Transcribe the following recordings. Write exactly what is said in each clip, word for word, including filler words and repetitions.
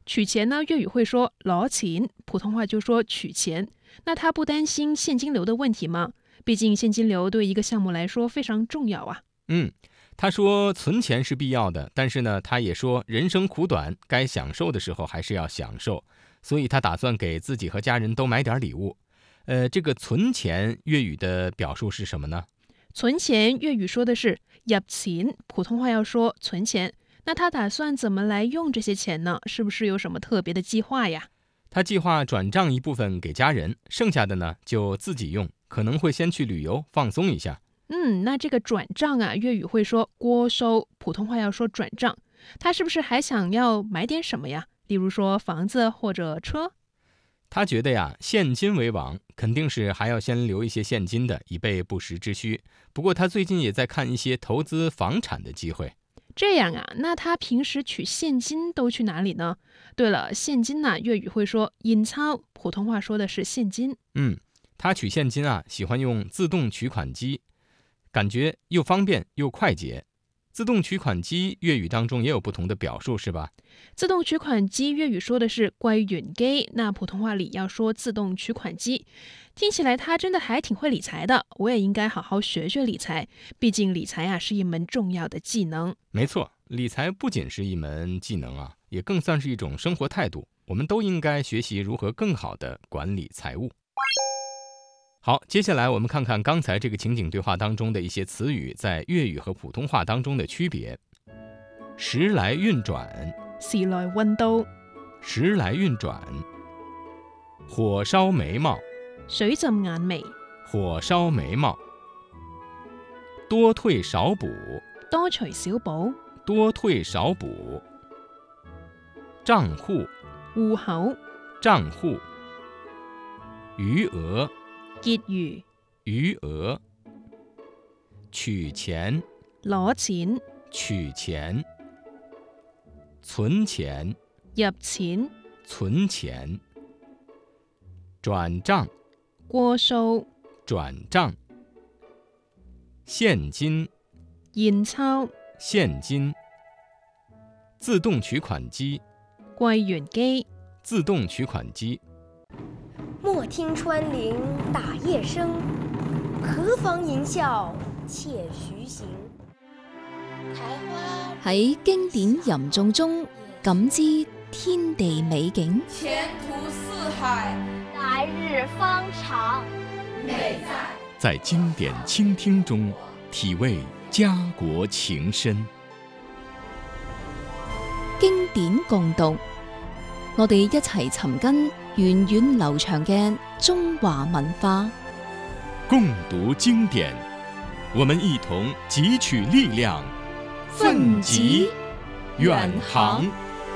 取钱呢，粤语会说攞錢，普通话就说取钱。那他不担心现金流的问题吗？毕竟现金流对一个项目来说非常重要啊。 嗯，他说存钱是必要的，但是呢，他也说人生苦短，该享受的时候还是要享受，所以他打算给自己和家人都买点礼物。呃，这个存钱粤语的表述是什么呢？ 存钱粤语说的是入錢，普通话要说存钱。那他打算怎么来用这些钱呢？是不是有什么特别的计划呀？ 他计划转账一部分给家人，剩下的呢就自己用，可能会先去旅游放松一下。 嗯，那这个转账啊，粤语会说过收，普通话要说转账。他是不是还想要买点什么呀？例如说房子或者车？ 他觉得呀，现金为王，肯定是还要先留一些现金的，以备不时之需。不过他最近也在看一些投资房产的机会。 这样啊，那他平时取现金都去哪里呢？对了，现金呢、啊，粤语会说現鈔，普通话说的是现金。 嗯，他取现金啊，喜欢用自動取款機，感覺又方便又快捷。自動取款機粵語當中也有不同的表述，是吧？ 自動取款機粵語說的是櫃員機，那普通話裡要說自動取款機。聽起來他真的還挺會理財的，我也應該好好學學理財，畢竟理財啊是一門重要的技能。 沒錯，理財不僅是一門技能啊，也更算是一種生活態度。我們都應該學習如何更好地管理財務。好，接下來我們看看剛才這個情景對話當中的一些詞語在粵語和普通話當中的區別。時來運轉， 時來運到， 時來運轉。火燒眉毛， 水浸眼眉， 火燒眉毛。多退少補， 多除少補， 多退少補。賬戶， 戶口， 賬戶。餘額， 結餘， 餘額。取錢， 攞錢， 取錢。存錢， 入錢， 存錢。轉賬， 過數， 轉賬。現金， 現鈔， 現金。自動取款機， 櫃員機， 自動取款機。 莫聽穿林打葉聲，何妨吟嘯且徐行。 喺經典吟誦中感知天地美景， 前途似海， 來日方長。 美在在經典傾聽中體味家國情深。 經典共讀，我哋一齊尋根源遠流長嘅中華文化。 共讀經典，我們一同汲取力量，奮楫遠航。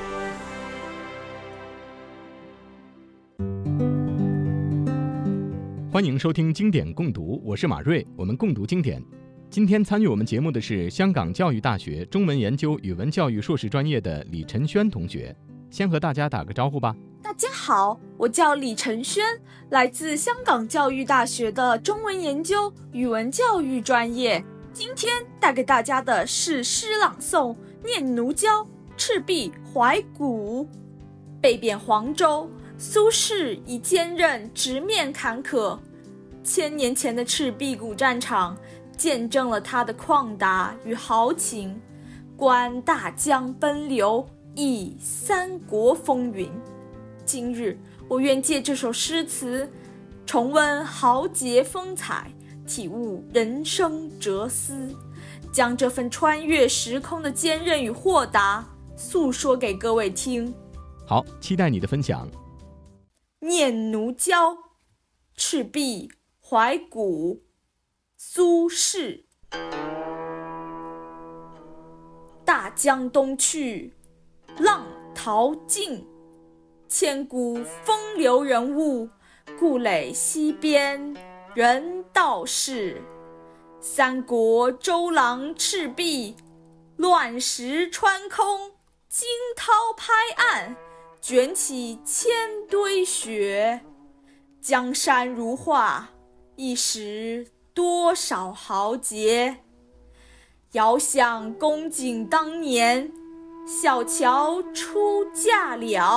歡迎收聽經典共讀，我是馬瑞，我們共讀經典。今天參與我們節目的是香港教育大學中文研究語文教育碩士專業的李晨軒同學，先和大家打個招呼吧。 大家好，我叫李晨軒，來自香港教育大學的中文研究語文教育專業。今天帶給大家的是詩朗誦《念奴嬌·赤壁懷古》。被貶黃州，蘇軾以堅韌直面坎坷。千年前的赤壁古戰場見證了他的曠達與豪情，觀大江奔流，憶三國風雲。今日我願借這首詩詞重溫豪傑風采，體悟人生哲思，將這份穿越時空的堅韌與豁達訴說給各位聽。 好，期待你的分享。 念奴嬌，赤壁懷古，蘇軾。大江東去，浪淘盡，千古風流人物，故壘西邊人道是。三國周郎赤壁，亂石穿空，驚濤拍岸，捲起千堆雪。江山如畫，一時多少豪傑。遙想公瑾當年，小喬出嫁了。